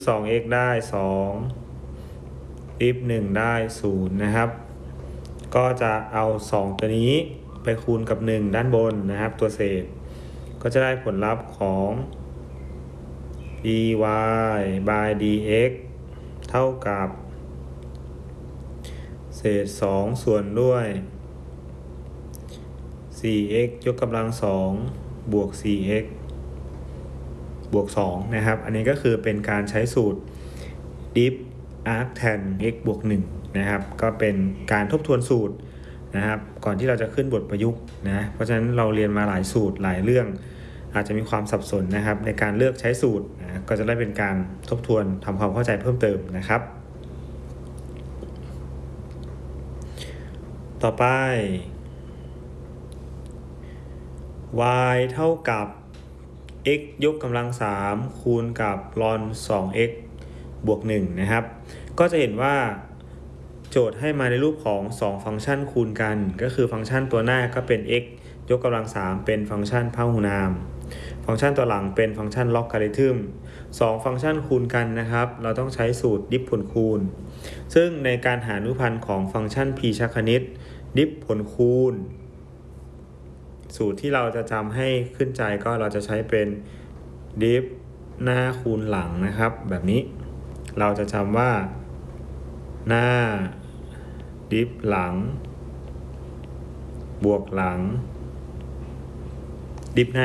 2x ได้2ดิฟ1ได้0นะครับก็จะเอา2ตัวนี้ไปคูณกับ1ด้านบนนะครับตัวเศษก็จะได้ผลลัพธ์ของ dy by dx เท่ากับเศษ2ส่วนด้วย 4x ยกกำลัง2บวก 4x บวก2นะครับอันนี้ก็คือเป็นการใช้สูตร diff arc tan x บวก1นะครับก็เป็นการทบทวนสูตรนะครับก่อนที่เราจะขึ้นบทประยุกต์นะเพราะฉะนั้นเราเรียนมาหลายสูตรหลายเรื่องอาจจะมีความสับสนนะครับในการเลือกใช้สูตรนะก็จะได้เป็นการทบทวนทำความเข้าใจเพิ่มเติมนะครับต่อไป y เท่ากับ x ยกกำลัง3คูณกับลอน 2x บวก1นะครับก็จะเห็นว่าโจทย์ให้มาในรูปของ2ฟังก์ชันคูณกันก็คือฟังก์ชันตัวหน้าก็เป็น x ยกกำลัง3เป็นฟังก์ชันพหุนามฟังก์ชันตัวหลังเป็นฟังก์ชันล็อกการิทึม2ฟังก์ชันคูณกันนะครับเราต้องใช้สูตรดิฟผลคูณซึ่งในการหาอนุพันธ์ของฟังก์ชัน p ชักคณิตดิฟผลคูณสูตรที่เราจะจำให้ขึ้นใจก็เราจะใช้เป็นดิฟหน้าคูณหลังนะครับแบบนี้เราจะจำว่าหน้าดิฟหลังบวกหลังดิฟหน้า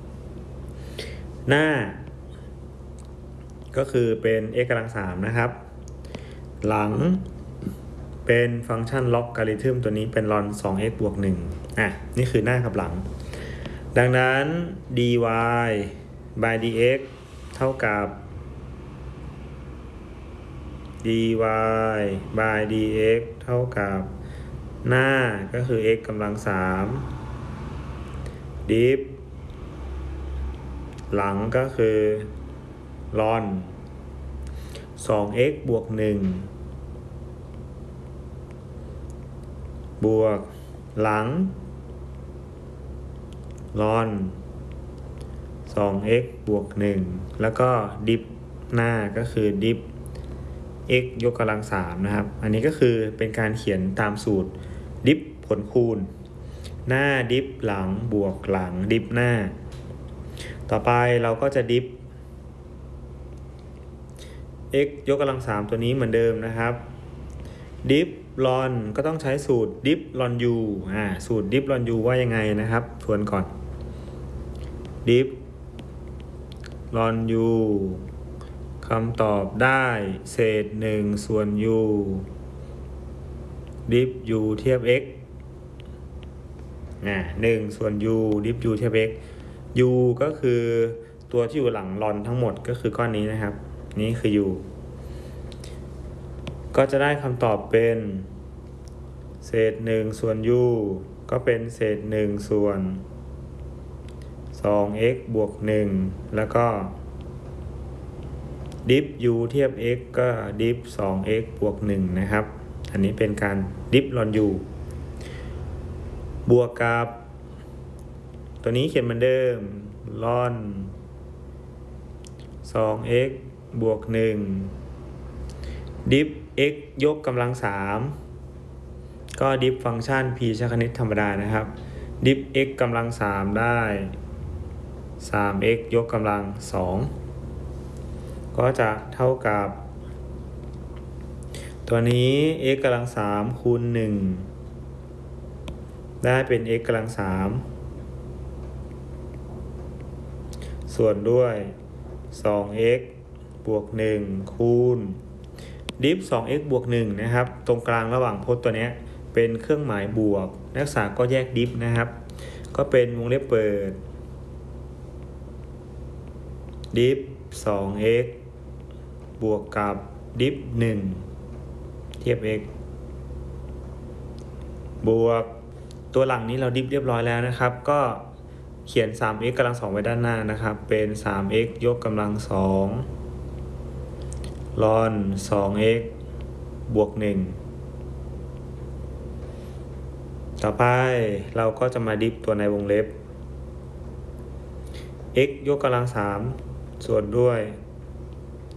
ก็คือเป็น x กำลัง3นะครับหลังเป็นฟังก์ชันล็อกการิทึมตัวนี้เป็นลอน 2x บวก1นี่คือหน้ากับหลังดังนั้น dy by dx เท่ากับ dy by dx เท่ากับหน้าก็คือ x กำลัง3ดิฟหลังก็คือลอน 2x บวก1บวกหลังลอน 2x บวก1แล้วก็ดิฟหน้าก็คือดิฟ x ยกกำลัง3นะครับอันนี้ก็คือเป็นการเขียนตามสูตรดิฟผลคูณหน้าดิฟหลังบวกหลังดิฟหน้าต่อไปเราก็จะดิฟ x ยกกำลัง3ตัวนี้เหมือนเดิมนะครับดิฟลอนก็ต้องใช้สูตรดิฟลอนยูสูตรดิฟลอนยูว่ายังไงนะครับทวนก่อนดิฟลอนยูคำตอบได้เศษ1ส่วน u ดิฟ u เทียบ x 1ส่วน u ดิฟ u เทียบ x u ก็คือตัวที่อยู่หลังลอนทั้งหมดก็คือก้อนนี้นะครับนี่คือ u ก็จะได้คำตอบเป็นเศษ1ส่วน u ก็เป็นเศษ1ส่วน 2x บวก1แล้วก็ดิฟ u เทียบ x ก็ดิฟ 2x บวก1นะครับอันนี้เป็นการดิฟลอน u บวกกับตัวนี้เขียนเหมือนเดิมลอน 2x บวก1ดิฟ x ยกกำลัง3ก็ดิฟฟังก์ชัน p ชักคณิตธรรมดานะครับดิฟ x กำลัง3ได้ 3x ยกกำลัง2ก็จะเท่ากับตัวนี้ x กำลัง3คูณ1ได้เป็น x กำลัง3ส่วนด้วย 2x บวก1คูณดิฟ 2x บวก1นะครับตรงกลางระหว่างพจน์ตัวนี้เป็นเครื่องหมายบวกนักศึกษาก็แยกดิฟนะครับก็เป็นวงเล็บเปิดดิฟ 2x บวกกับดิฟ1เทียบ x บวกตัวหลังนี้เราดิฟเรียบร้อยแล้วนะครับก็เขียน 3x กำลัง2ไว้ด้านหน้านะครับเป็น 3x ยกกำลัง2ลอน 2x บวก1ต่อไปเราก็จะมาดิฟตัวในวงเล็บ x ยกกำลัง3ส่วนด้วย